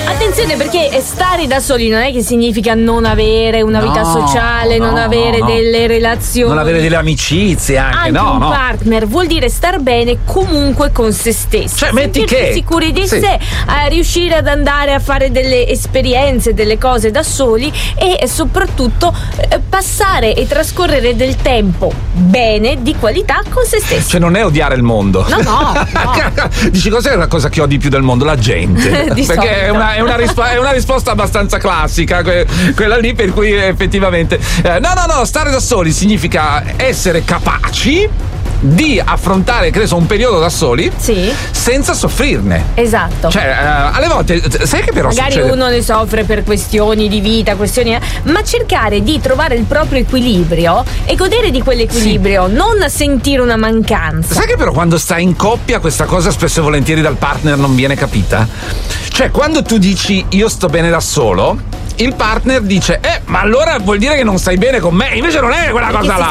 Attenzione, perché stare da soli non è che significa non avere una vita sociale, non avere delle relazioni, non avere delle amicizie anche un partner. Vuol dire star bene comunque con se stessi, cioè metti che sicuri di sé, riuscire ad andare a fare delle esperienze, delle cose da soli e soprattutto passare e trascorrere del tempo bene, di qualità con se stessi. Cioè non è odiare il mondo. No. Dici, cos'è la cosa che odi più del mondo? La gente. Perché è una risposta abbastanza classica, quella lì, per cui effettivamente no, stare da soli significa essere capaci di affrontare, un periodo da soli, senza soffrirne. Esatto. Cioè, alle volte, sai che però magari succede? uno ne soffre per questioni di vita, ma cercare di trovare il proprio equilibrio e godere di quell'equilibrio, non sentire una mancanza. Sai che però quando stai in coppia questa cosa spesso e volentieri dal partner non viene capita? Cioè, quando tu dici io sto bene da solo, il partner dice ma allora vuol dire che non stai bene con me, invece non è quella cosa là.